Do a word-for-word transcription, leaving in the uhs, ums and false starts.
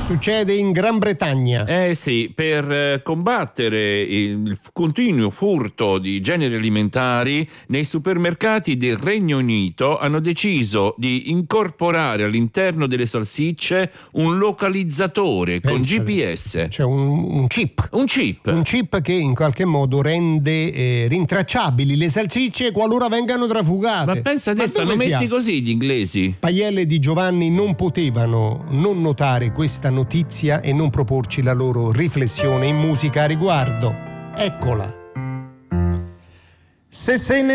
Succede in Gran Bretagna. Eh sì, per eh, combattere il continuo furto di generi alimentari, nei supermercati del Regno Unito hanno deciso di incorporare all'interno delle salsicce un localizzatore con Pensate. G P S. Cioè un, un chip. Un chip. Un chip che in qualche modo rende eh, rintracciabili le salsicce qualora vengano trafugate. Ma pensa adesso, Ma hanno dove messi siamo? così gli inglesi. Paielle di Giovanni non potevano non notare questa notizia e non proporci la loro riflessione in musica a riguardo. Eccola. Se sei